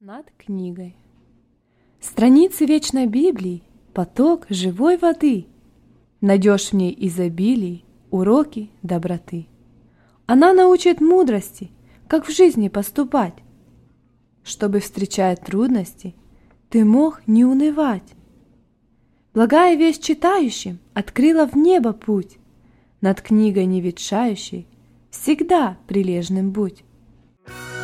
Над книгой. Страницы вечной Библии, поток живой воды. Найдешь в ней изобилий, уроки доброты. Она научит мудрости, как в жизни поступать, чтобы, встречая трудности, ты мог не унывать. Благая весть читающим открыла в небо путь, над книгой неветшающей всегда прилежным будь.